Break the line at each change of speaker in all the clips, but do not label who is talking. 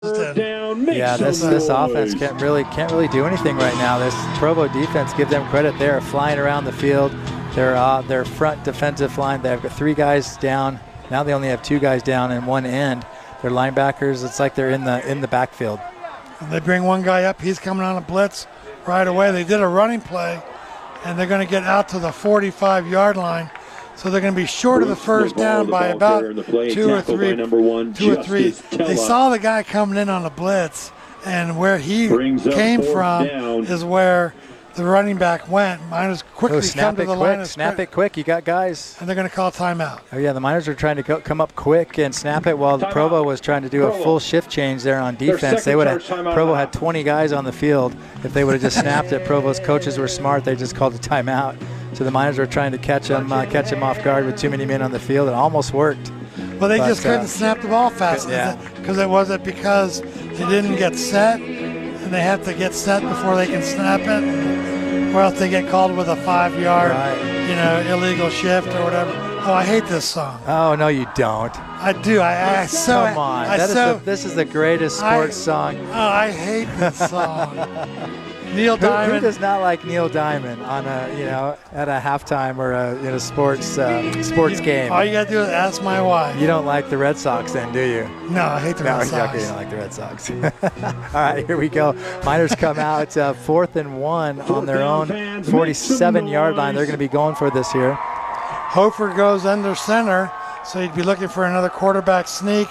Yeah, this offense can't really do anything right now. This Provo defense, give them credit. They are flying around the field. Their front defensive line, they've got 3 guys down. Now they only have 2 guys down in one end. Their linebackers, it's like they're in the backfield.
And they bring one guy up. He's coming on a blitz right away. They did a running play, and they're going to get out to the 45-yard line. So they're going to be short of the first down by about 2 or 3. They saw the guy coming in on the blitz, and where he came from is where the running back went. Miners quickly come to the line.
Snap it quick. You got guys.
And they're going to call timeout.
Oh, yeah, the Miners are trying to come up quick and snap it while Provo was trying to do a full shift change there on defense. Provo had 20 guys on the field. If they would have just snapped it, Provo's coaches were smart. They just called a timeout. So the Miners were trying to catch him off guard with too many men on the field. It almost worked.
Well, they just couldn't snap the ball fast enough. Because because they didn't get set, and they have to get set before they can snap it, or else they get called with a 5-yard, illegal shift or whatever. Oh, I hate this song.
Oh, no, you don't.
I do.
Come on. This is the greatest sports song.
Oh, I hate this song. Neil Diamond.
Who does not like Neil Diamond on at a halftime or a sports game?
All you gotta do is ask my wife.
You don't like the Red Sox, then, do you?
No, I hate the Red Sox.
Okay, you don't like the Red Sox. All right, here we go. Miners come out 4th and 1 on their own 47-yard line. They're going to be going for this here.
Hofer goes under center, so you'd be looking for another quarterback sneak,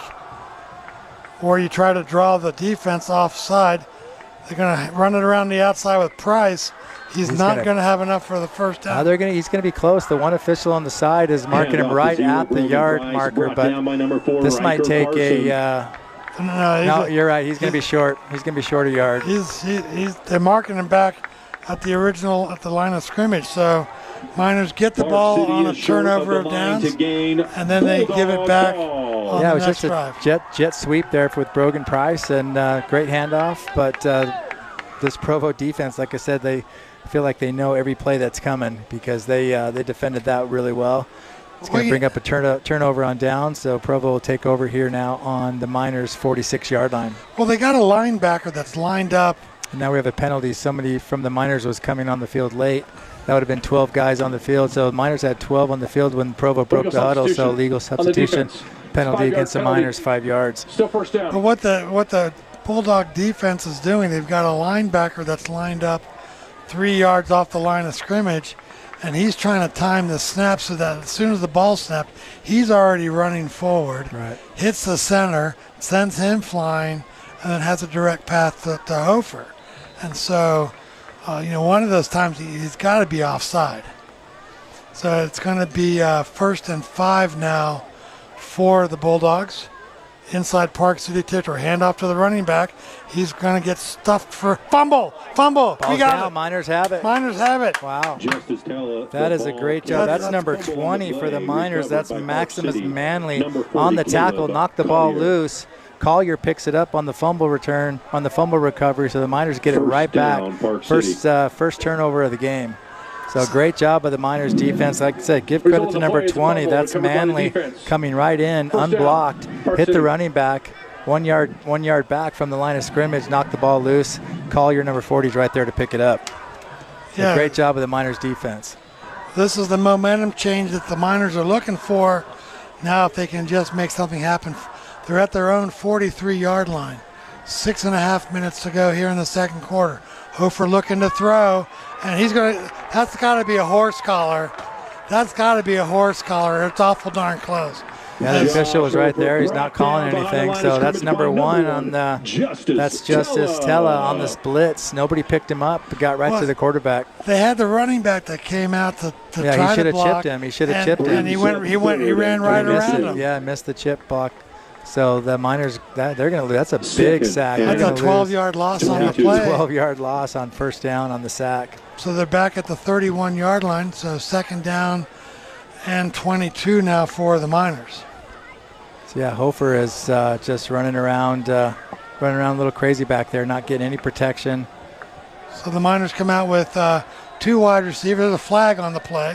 or you try to draw the defense offside. They're going to run it around the outside with Price. He's not going to have enough for the first down.
He's going to be close. The one official on the side is marking him right at the yard marker, but this might take No, you're right. He's going to be short. He's going to be short a yard.
They're marking him back at the line of scrimmage. So Miners get the ball on a turnover of downs, and then they give it back.
It was just a jet sweep there with Brogan Price, and great handoff. But this Provo defense, like I said, they feel like they know every play that's coming because they defended that really well. It's going to bring up a turnover on down, so Provo will take over here now on the Miners' 46-yard line.
Well, they got a linebacker that's lined up.
And now we have a penalty. Somebody from the Miners was coming on the field late. That would have been 12 guys on the field. So the Miners had 12 on the field when Provo broke the huddle, so legal substitution. Penalty against the Miners, 5 yards.
Still first down.
But what the Bulldog defense is doing, they've got a linebacker that's lined up 3 yards off the line of scrimmage, and he's trying to time the snap so that as soon as the ball snapped, he's already running forward, hits the center, sends him flying, and then has a direct path to Hofer. And so, one of those times he's got to be offside. So it's going to be 1st and 5 now for the Bulldogs. Inside Park City territory, handoff to the running back. He's going to get stuffed for fumble.
Ball's
We got
down.
it.
Miners have it.
Wow.
That is a great job. That's number 20 for the Miners. That's Maximus Manley on the tackle. Knocked the ball loose. Collier picks it up on the fumble return, on the fumble recovery, so the Miners get it right back. First turnover of the game. So great job by the Miners defense. Like I said, give credit to number 20. That's Manley coming right in, unblocked, hit the running back, 1 yard back from the line of scrimmage, knocked the ball loose. Collier, number 40, is right there to pick it up. So great job of the Miners defense.
This is the momentum change that the Miners are looking for. Now if they can just make something happen. They're at their own 43-yard line. 6.5 minutes to go here in the second quarter. Hofer looking to throw, and that's got to be a horse collar. It's awful darn close.
Yeah, the official was right there. He's not calling anything. So that's number 1 on that's Justice Tella on this blitz. Nobody picked him up. Got right to the quarterback.
They had the running back that came out to try to block.
Yeah, he should have chipped him.
And he ran right around him.
Yeah, missed the chip block. So the Miners, they're going to lose. That's a big sack.
That's a 12-yard loss on the play.
12-yard loss on first down on the sack.
So they're back at the 31-yard line. So 2nd down and 22 now for the Miners.
So yeah, Hofer is just running around a little crazy back there, not getting any protection.
So the Miners come out with 2 wide receivers. There's a flag on the play.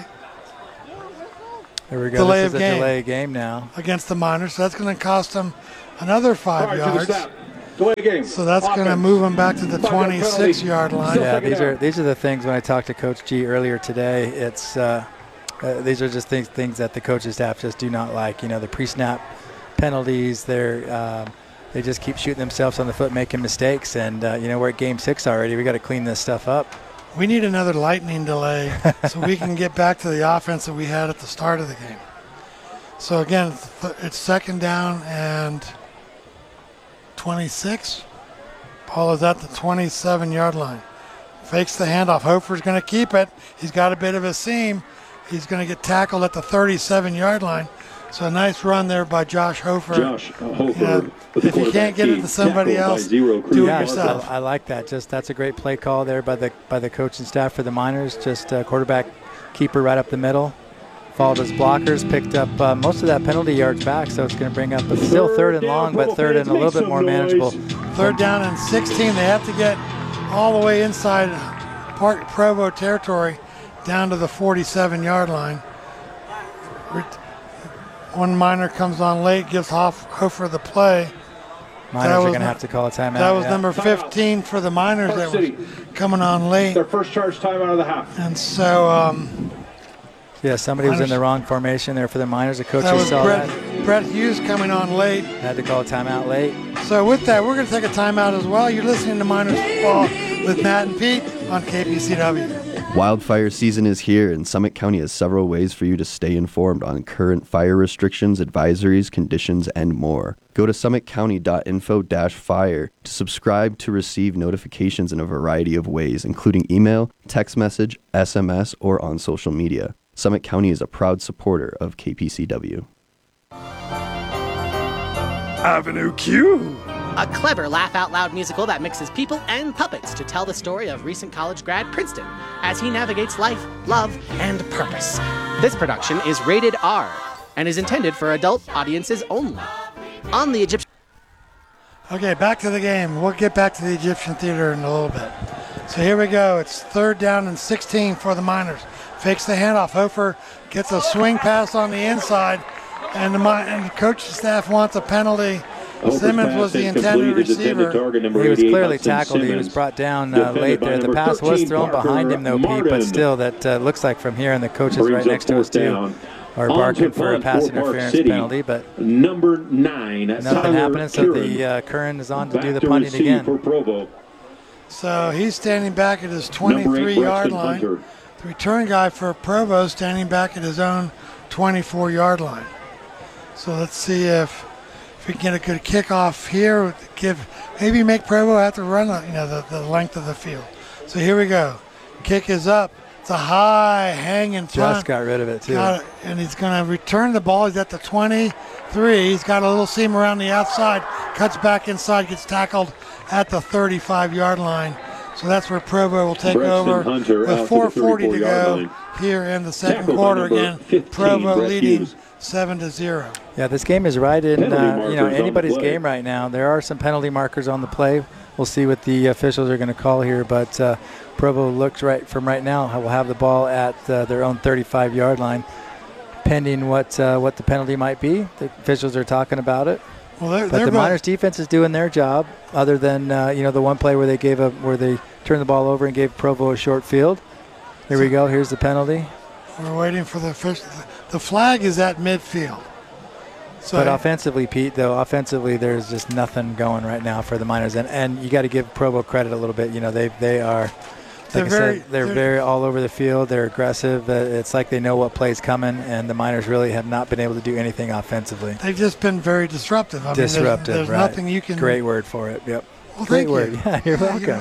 There we go. Delay of game now.
Against the Miners. So that's going to cost them another 5 yards. So that's going to move them back to the 26-yard line.
Yeah, these are the things when I talked to Coach G earlier today. It's these are just things that the coaching staff just do not like. The pre-snap penalties. They just keep shooting themselves on the foot, making mistakes. And we're at Game 6 already. We got to clean this stuff up.
We need another lightning delay so we can get back to the offense that we had at the start of the game. So again, it's second down and 26. Ball is at the 27-yard line. Fakes the handoff. Hofer's going to keep it. He's got a bit of a seam. He's going to get tackled at the 37-yard line. So a nice run there by Josh Hofer. If you can't get it to somebody else, do it yourself.
I like that. That's a great play call there by the coaching staff for the Miners. Just quarterback keeper right up the middle. Followed his blockers, picked up most of that penalty yards back, so it's going to bring up still third and long, but third and a little bit more manageable.
Third down and 16. They have to get all the way inside Provo territory down to the 47-yard line. One Miner comes on late, gives Hofer the play.
Miners are going to have to call a timeout.
That was number 15 for the Miners that was coming on late.
Their first charge timeout of the half.
And so...
somebody was in the wrong formation there for the Miners. The coach saw that.
Brett Hughes coming on late.
Had to call a timeout late.
So with that, we're going to take a timeout as well. You're listening to Miners Football with Matt and Pete on KPCW.
Wildfire season is here, and Summit County has several ways for you to stay informed on current fire restrictions, advisories, conditions, and more. Go to summitcounty.info-fire to subscribe to receive notifications in a variety of ways, including email, text message, SMS, or on social media. Summit County is a proud supporter of KPCW.
Avenue Q.
A clever laugh-out-loud musical that mixes people and puppets to tell the story of recent college grad Princeton as he navigates life, love, and purpose. This production is rated R and is intended for adult audiences only. On the Egyptian...
Okay, back to the game. We'll get back to the Egyptian Theater in a little bit. So here we go. It's third down and 16 for the Miners. Fakes the handoff. Hofer gets a swing pass on the inside, and the coaching staff wants a penalty. Simmons was the intended receiver.
He was clearly tackled. He was brought down late there. The pass was thrown behind him, though, Pete, but still, that looks like from here, and the coaches right next to us, too, are barking for a pass interference penalty, but
number 9,
nothing happening, so the Curran is on to do the punting again.
So he's standing back at his 23-yard line. The return guy for Provo standing back at his own 24-yard line. So let's see if we can get a good kickoff here. Maybe make Provo have to run the length of the field. So here we go. Kick is up. It's a high hanging punt.
Just got rid of it, too.
And he's going to return the ball. He's at the 23. He's got a little seam around the outside. Cuts back inside. Gets tackled at the 35-yard line. So that's where Provo will take over with 4:40 to go here in the second quarter. Again, Provo leading 7-0.
Yeah, this game is right in anybody's game right now. There are some penalty markers on the play. We'll see what the officials are going to call here, but Provo looks right now. Will have the ball at their own 35-yard line, pending what the penalty might be. The officials are talking about it.
Well,
but the Miners defense is doing their job, other than the one play where they turned the ball over and gave Provo a short field. Here we go. Here's the penalty.
We're waiting for the official. The flag is at midfield. So
but offensively, Pete, there's just nothing going right now for the Miners, and you got to give Provo credit a little bit. They are. They're very all over the field. They're aggressive. It's like they know what play's coming, and the Miners really have not been able to do anything offensively.
They've just been very disruptive.
There's right.
Nothing you can.
Great word for it. Yep.
Well,
Great word. You. Yeah, you're welcome.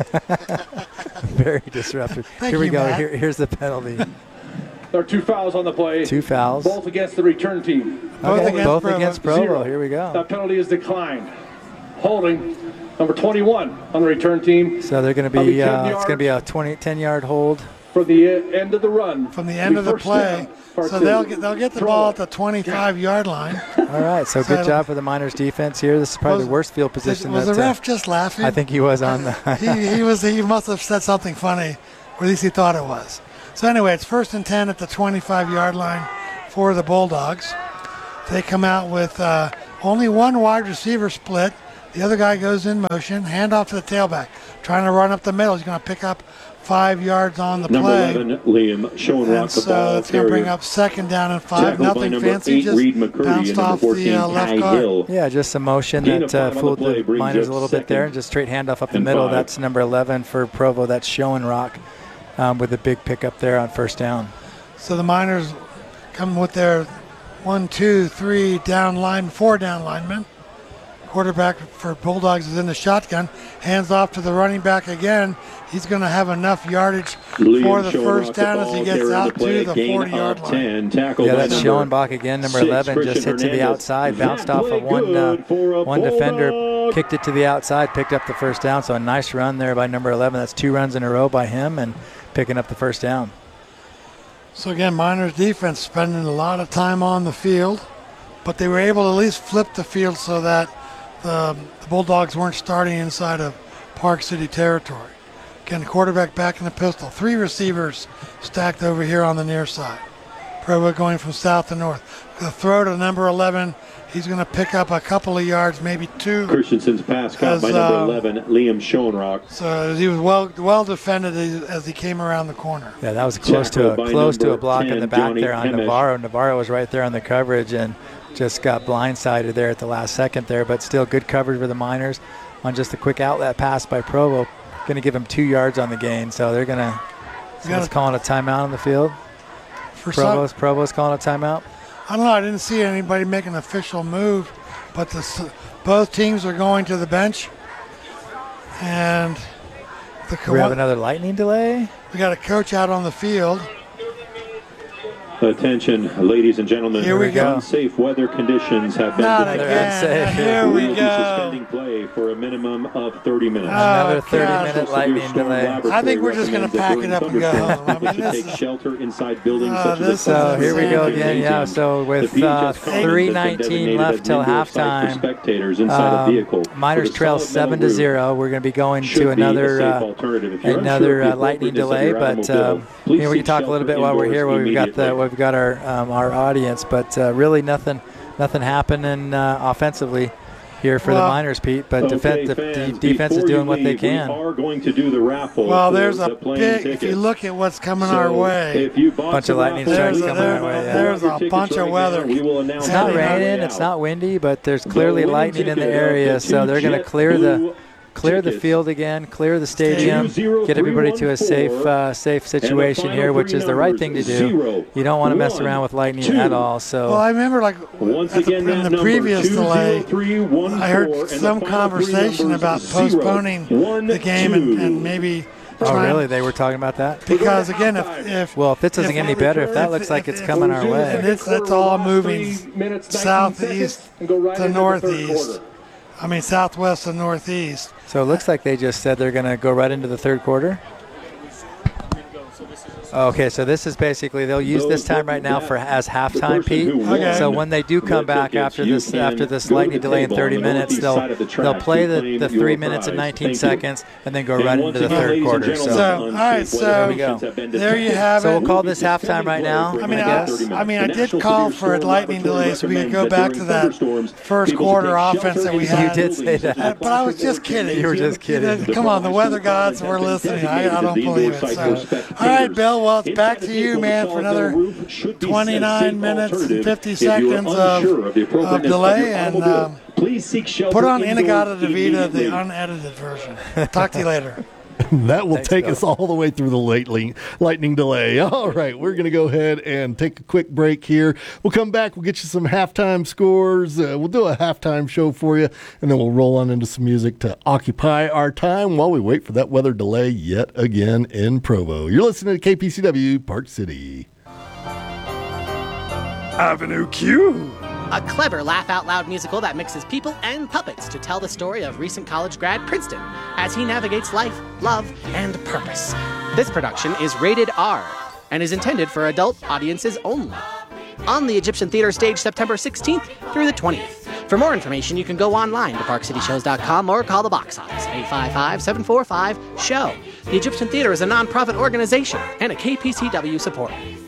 Very disruptive. Here we go. Here's the penalty.
There are 2 fouls on the play.
2 fouls.
Both against the return team.
Both against Provo. Here we go.
That penalty is declined. Holding. Number 21 on the return team.
So they're going to be it's going to be a 10-yard hold
for the end of the run.
From the end of the play. So they'll get the ball at the 25-yard line.
All right. So good job for the Miners defense here. This is probably the worst field position.
Was the ref just laughing?
I think he was on the.
He must have said something funny, or at least he thought it was. So anyway, it's 1st and 10 at the 25-yard line for the Bulldogs. They come out with only one wide receiver split. The other guy goes in motion, handoff to the tailback, trying to run up the middle. He's going to pick up 5 yards on the
Number
play.
11, Liam Schoenrock,
And
the
so
ball
it's going to bring
carrier.
up 2nd down and 5.
Tackled by
Nothing
number
fancy,
8,
just
Reed McCurdy,
bounced
and number
off
14,
the left
Ty
guard.
Hill.
Yeah, just a motion
Gain
that
of 5 on the
fooled
play
the
brings
Miners a
up
little bit there,
2nd
and just straight handoff up the
and
middle.
5.
That's number 11 for Provo. That's Schoenrock with a big pickup there on 1st down.
So the Miners come with their 1, 2, 3 down line, 4 down linemen. Quarterback for Bulldogs is in the shotgun. Hands off to the running back again. He's going to have enough yardage
Liam
for the
Schoenrock,
1st down
the
as he
ball
gets
carrier on
out
play,
to the
gain
40-yard
of
line.
10, tackled
Yeah,
by
that's
number
Schoenbach again, number
6,
11, just
Christian
hit to the
Hernandez.
outside,
That
bounced off
play
of one
good for a
one defender,
Bulldog.
kicked it to the outside, picked up the 1st down. So a nice run there by number 11. That's 2 runs in a row by him and picking up the 1st down.
So again, Miners defense spending a lot of time on the field, but they were able to at least flip the field so that the Bulldogs weren't starting inside of Park City territory. Again, the quarterback back in the pistol. 3 receivers stacked over here on the near side. Provo going from south to north. The throw to number 11. He's going to pick up a couple of yards, maybe 2.
Christensen's pass caught by number 11, Liam Schoenrock.
So he was well defended as he came around the corner.
Yeah, that was close to
Tackled by
a
number
block in
10,
the back
Johnny
there on
Hemish.
Navarro. Navarro was right there on the coverage and just got blindsided there at the last second there, but still good coverage for the Miners on just a quick outlet pass by Provo. Going to give him 2 yards on the gain, so they're going to. Someone's calling a timeout on the field. Provo's calling a timeout.
I don't know. I didn't see anybody make an official move, but both teams are going to the bench, and
We have another lightning delay.
We got a coach out on the field.
Attention, ladies and gentlemen.
Here we go.
Unsafe weather conditions have been
Not
declared.
again. Here
We
we
will be
go.
suspending play for a minimum of 30 minutes.
Another
God.
30-minute lightning delay.
I think we're just going to pack it up and go home. I mean,
to take
this
shelter inside buildings such
this
as the
So here we go
insane.
again. Yeah. So with
The PHS Commons has been
3:19
designated
left
as
till
an indoor site for
halftime.
spectators inside a vehicle.
Miners
With a
trail
solid metal
7-0. We're going to be going
Should
to
be a
another
safe alternative. If you're unsure of the
lightning
appropriateness of
delay,
your
but
automobile, please
we can
seek
talk a little bit
shelter
while we're
indoors
here. Where
immediately.
we've got our audience, but really nothing happening offensively here for the Miners, Pete. But
Okay,
the
fans,
defense is
before
doing
you
what they
leave,
can.
We are going to do the raffle.
Well,
for
there's a
the plane
big. If
tickets.
you look at what's coming
So
our way,
if you bought
Bunch
the
of lightning
raffle
strikes
tickets,
coming our way, yeah.
there's a
tickets
bunch of
right
weather.
now, we will announce
It's not
it on the way
raining,
out.
it's not windy, but there's clearly
winning
lightning in the
ticket
area,
of
so they're going to
Jet
clear
Blue
the
tickets.
field again, clear the stadium, get everybody to a safe situation here, which is the right thing to do. You don't want to mess around with lightning at all. So
well, I remember
Once
at
again,
in
that
the previous delay,
20314,
I heard
and
some
the final three
conversation
numbers,
about
0,
postponing
1,
the game
2.
and maybe.
oh
trying-
really? They were talking about that?
Because again, if
Well, if this doesn't get any better, if that looks like it's coming our
and
way,
that's all moving southeast to northeast. I mean, southwest to northeast.
so it looks like they just said they're going to go right into the third quarter. Okay, so this is basically they'll use this time right now as halftime, Pete.
Okay.
So when they do come back after this lightning delay in 30 minutes, they'll play the 3 minutes and 19 seconds and then go right into the third quarter.
So, all right, so
there we go.
There you have
So
it.
we'll call this halftime right now.
I mean,
I guess.
I did call for a lightning delay so we could go back to that first quarter offense that we had.
You did say that.
But I was just kidding.
You were just kidding.
Come on, the weather gods were listening. I don't believe it. So, all right, Bill. Well, it's back to you, man, for another 29 minutes and 50 seconds of delay. And put on Inagata DeVita, the unedited version. Talk to you later.
That will
Thanks,
take
Bill.
us all the way through the lightning delay. All right, we're going to go ahead and take a quick break here. We'll come back. We'll get you some halftime scores. We'll do a halftime show for you, and then we'll roll on into some music to occupy our time while we wait for that weather delay yet again in Provo. You're listening to KPCW Park City.
Avenue Q.
A clever laugh-out-loud musical that mixes people and puppets to tell the story of recent college grad Princeton as he navigates life, love, and purpose. This production is rated R and is intended for adult audiences only. On the Egyptian Theater stage September 16th through the 20th. For more information, you can go online to parkcityshows.com or call the box office, 855-745-SHOW. The Egyptian Theater is a non-profit organization and a KPCW supporter.